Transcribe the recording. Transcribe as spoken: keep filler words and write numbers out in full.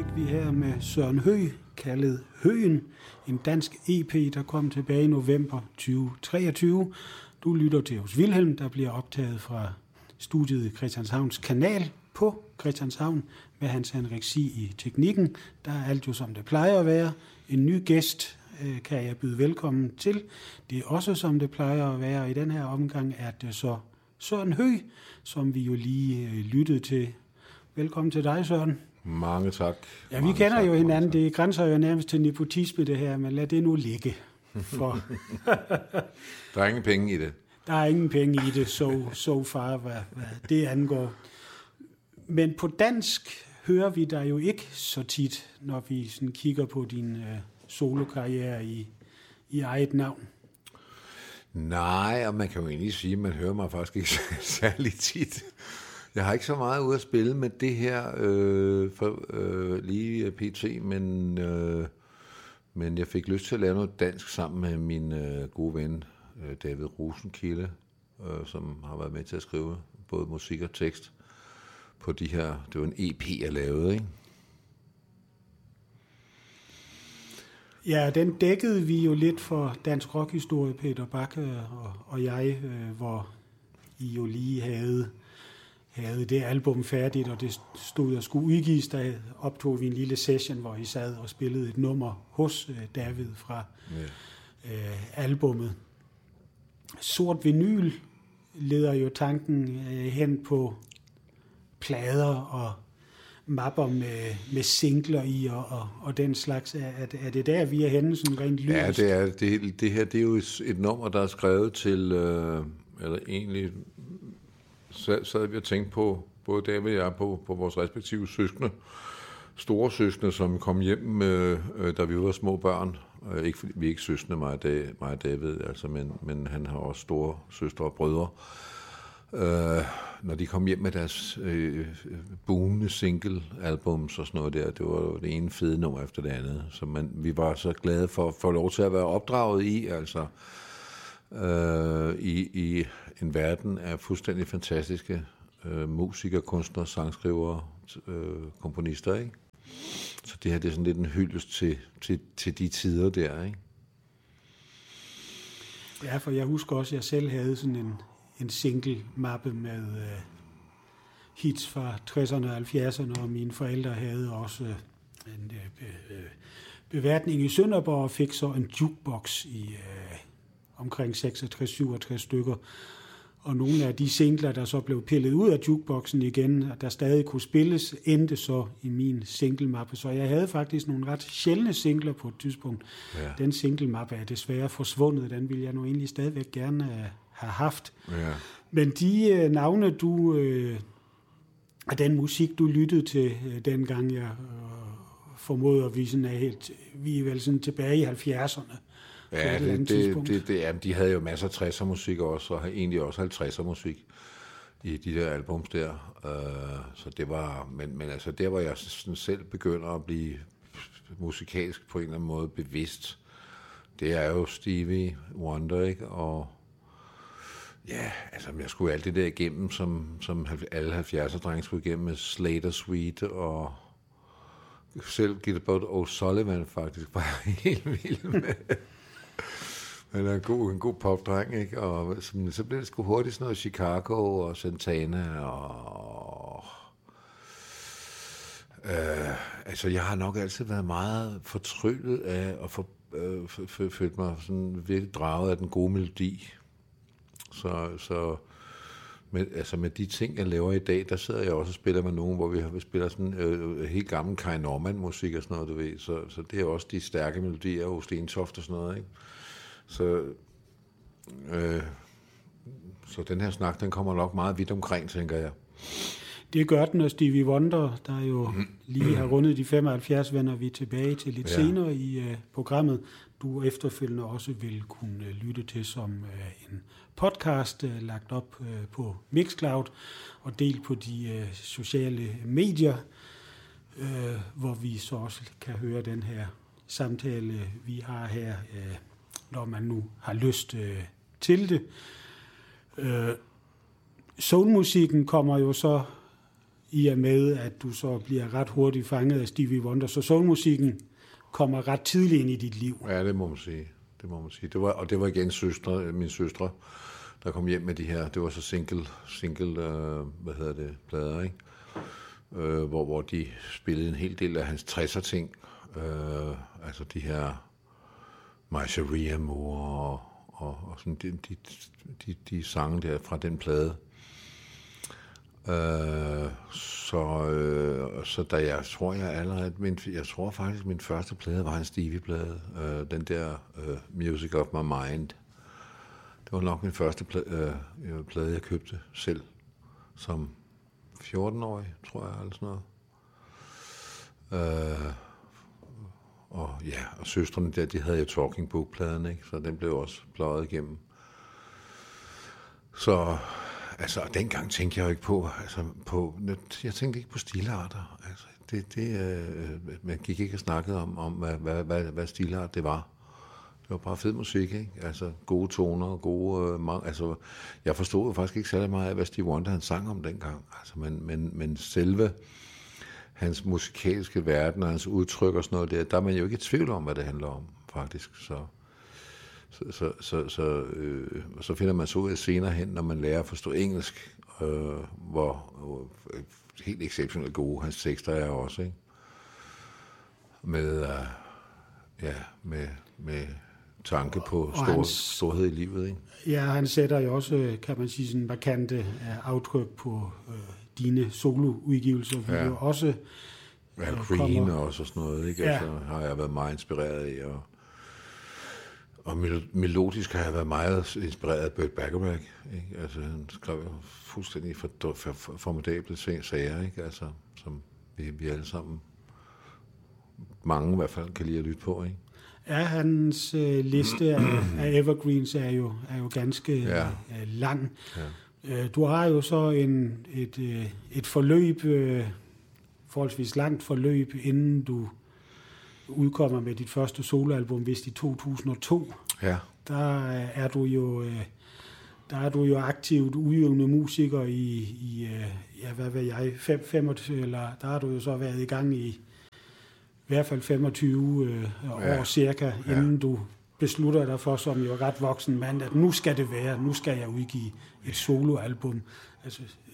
vi her med Søren Høeg, kaldet Høgen, en dansk E P, der kom tilbage i november tyve treogtyve. Du lytter til hos Wilhelm, der bliver optaget fra studiet i Christianshavns Kanal på Christianshavn med Hans Henrik Sig i teknikken. Der er alt jo som det plejer at være. En ny gæst øh, kan jeg byde velkommen til. Det er også som det plejer at være. I den her omgang er det så Søren Høeg, som vi jo lige øh, lyttede til. Velkommen til dig, Søren. Mange tak. Ja, vi Mange kender tak, jo hinanden. Det grænser jo nærmest til nepotisme, det her, men lad det nu ligge. For der er ingen penge i det. Der er ingen penge i det, so, so far, hvad, hvad det angår. Men på dansk hører vi dig jo ikke så tit, når vi sådan kigger på din øh, solokarriere i, i eget navn. Nej, og man kan jo egentlig sige, at man hører mig faktisk ikke særlig tit. Jeg har ikke så meget ude at spille med det her øh, for, øh, lige pt, men, øh, men jeg fik lyst til at lave noget dansk sammen med min øh, gode ven øh, David Rosenkilde, øh, som har været med til at skrive både musik og tekst på de her. Det var en E P, jeg lavede, ikke? Ja, den dækkede vi jo lidt for Dansk Rockhistorie, Peter Bakke og, og jeg, øh, hvor I jo lige havde... havde det album færdigt, og det stod og skulle udgives, der optog vi en lille session, hvor I sad og spillede et nummer hos øh, David fra yeah. øh, albummet. Sort vinyl leder jo tanken øh, hen på plader og mapper med, med singler i, og, og, og den slags. Er, er det der, vi er henne, sådan rent lyrisk? Ja, det er det, det her, det er jo et, et nummer, der er skrevet til, øh, eller egentlig... Så sad vi og tænkte på, både David og jeg, på, på vores respektive søskende, store søskende, som kom hjem, med, øh, da vi var små børn. Øh, ikke fordi vi er ikke søskende, mig og, David, mig og David, altså, men, men han har også store søstre og brødre. Øh, når de kom hjem med deres øh, boomende single-albums og sådan noget der, det var det ene fede nummer efter det andet. Så man, vi var så glade for at få lov til at være opdraget i, altså... Øh, i, i en verden af fuldstændig fantastiske øh, musikere, kunstnere, sangskrivere, øh, komponister, ikke? Så det her, det er sådan lidt en hyldest til, til, til de tider der, ikke? Ja, for jeg husker også, at jeg selv havde sådan en, en single-mappe med øh, hits fra tresserne og halvfjerdserne, og mine forældre havde også øh, en øh, øh, beværtning i Sønderborg, og fik så en jukebox i... Øh, omkring seksogtres syvogtres stykker, og nogle af de singler, der så blev pillet ud af jukeboxen igen, der stadig kunne spilles, endte så i min singlemappe. Så jeg havde faktisk nogle ret sjældne singler på et tidspunkt. Ja. Den singlemappe er desværre forsvundet, den ville jeg nu egentlig stadigvæk gerne have haft. Ja. Men de uh, navne, du, uh, af den musik, du lyttede til uh, dengang, jeg uh, formoder, at vi, sådan er helt, vi er vel sådan tilbage i halvfjerdserne. Ja, det, det, det, det, ja, de havde jo masser af tresser musik også, og egentlig også halvtredser musik i de der albums der. Uh, så det var, men, men altså der, hvor jeg sådan selv begynder at blive musikalsk på en eller anden måde bevidst, det er jo Stevie Wonder, ikke? Og ja, altså jeg skulle alt det der igennem, som, som alle halvfjerdser-drenge skulle igennem med Slater Suite, og selv Gilbert O'Sullivan faktisk var helt vild med. Han er en god, en god popdreng, ikke? Og så, så blev det sgu hurtigt sådan noget Chicago og Santana og... Øh, altså, jeg har nok altid været meget fortryllet af at få, øh, følt mig sådan virkelig draget af den gode melodi. Så, så med, altså med de ting, jeg laver i dag, der sidder jeg også og spiller med nogen, hvor vi spiller sådan øh, helt gammel Kai Norman-musik og sådan noget, du ved. Så, så det er også de stærke melodier hos Stentoft og sådan noget, ikke? Så, øh, så den her snak, den kommer nok meget vidt omkring, tænker jeg. Det gør den, og Stevie Wonder, der jo lige har rundet de femoghalvfjerds, vender vi tilbage til lidt ja. senere i uh, programmet. Du efterfølgende også vil kunne uh, lytte til som uh, en podcast uh, lagt op uh, på Mixcloud og delt på de uh, sociale medier, uh, hvor vi så også kan høre den her samtale, vi har her, uh, når man nu har lyst uh, til det. Uh, Soulmusikken kommer jo så i og med, at du så bliver ret hurtigt fanget af Stevie Wonder. Så soulmusikken kommer ret tidligt ind i dit liv. Ja, det må man sige. Det må man sige. Det var, og det var igen søstre, min søstre, der kom hjem med de her, det var så single, single øh, hvad hedder det, plader, ikke? Øh, hvor, hvor de spillede en hel del af hans tresser ting. Øh, altså de her My Sharia Moore og, og, og sådan de, de, de, de sange der fra den plade. Øh, så, øh, så da jeg tror jeg allerede, min, jeg tror faktisk min første plade var en Stevie-plade, øh, den der øh, Music of My Mind. Det var nok min første plade, øh, plade jeg købte selv som fjorten-årig, tror jeg, eller sådan noget. Øh, og ja, og søstrene der, de havde jo Talking Book-pladen, ikke? Så den blev også pløjet igennem. Så altså, dengang tænkte jeg jo ikke på, altså, på, jeg tænkte ikke på stilarter. Altså, det, det, øh, man gik ikke og snakkede om, om hvad, hvad, hvad, hvad stilart det var. Det var bare fed musik, ikke? Altså, gode toner, gode... Øh, mange, altså, jeg forstod jo faktisk ikke særlig meget af, hvad Stevie Wonder han sang om dengang. Altså, men, men, men selve hans musikalske verden og hans udtryk og sådan noget der, der er man jo ikke i tvivl om, hvad det handler om, faktisk. Så, så, så, så, så, øh, så finder man så ud af senere hen, når man lærer at forstå engelsk, øh, hvor øh, helt exceptionelt gode hans tekster er også, ikke? Med, øh, ja, med, med tanke på stor, hans, storhed i livet, ikke? Ja, han sætter jo også, kan man sige, sådan markante aftryk på øh, dine soloudgivelser. Vi ja. jo også ja, øh, Green kommer, også og sådan noget, ikke? Ja. Altså, har jeg været meget inspireret af, og, og melodisk har jeg været meget inspireret af Burt Bacharach, ikke? Altså, han skrev jo fuldstændig for, for, for, formidable sager, ikke? Altså, som vi, vi alle sammen, mange i hvert fald, kan lide at lytte på, ikke? Ja, hans øh, liste af, af evergreens er jo, er jo ganske ja. øh, lang. Ja. Øh, du har jo så en, et, øh, et forløb, øh, forholdsvis langt forløb, inden du udkommer med dit første soloalbum, vist i to tusind og to. Ja. Der er du jo, øh, der er du jo aktivt udøvende musiker i, i øh, ja, hvad ved jeg, fem, fem, eller der har du jo så været i gang i i hvert fald femogtyve øh, år ja. cirka, inden ja. du beslutter dig for, som jo ret voksen mand, at nu skal det være, nu skal jeg udgive et soloalbum. Altså,